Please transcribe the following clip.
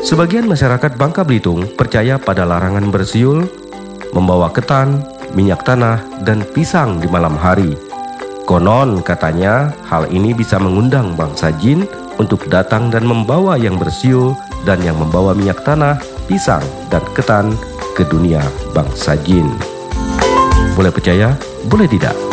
Sebagian masyarakat Bangka Belitung percaya pada larangan bersiul, membawa ketan, minyak tanah, dan pisang di malam hari. Konon katanya hal ini bisa mengundang bangsa jin untuk datang dan membawa yang bersiul dan yang membawa minyak tanah, pisang, dan ketan ke dunia bangsa jin. Boleh percaya, boleh tidak.